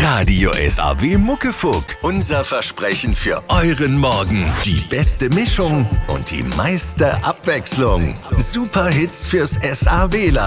Radio SAW Muckefuck. Unser Versprechen für euren Morgen. Die beste Mischung und die meiste Abwechslung. Super Hits fürs SAW.